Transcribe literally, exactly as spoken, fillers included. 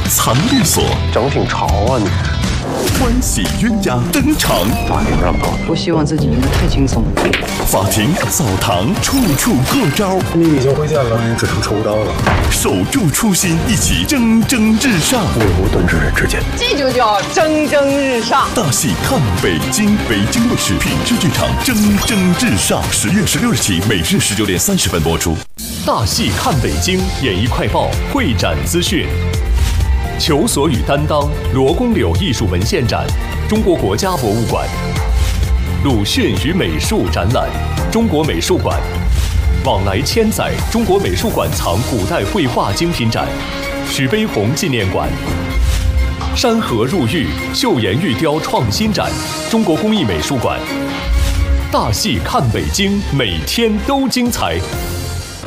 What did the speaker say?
藏律所， 整挺潮啊你！ 欢喜冤家登场， 法庭上告不希望自己赢得太轻松。 法庭、澡堂，处处过招。 你已经挥剑了，我也只能抽刀了。 守住初心，一起蒸蒸日上。 武无盾之人之间， 这就叫蒸蒸日上。 大戏看北京，北京卫视品质剧场蒸蒸日上，十月十六日起，每日十九点三十分播出。 大戏看北京，演艺快报会展资讯。求索与担当罗公柳艺术文献展，中国国家博物馆。鲁迅与美术展览，中国美术馆。往来千载，中国美术馆藏古代绘画精品展，徐悲鸿纪念馆。山河入狱，岫岩玉雕创新展，中国工艺美术馆。大戏看北京，每天都精彩。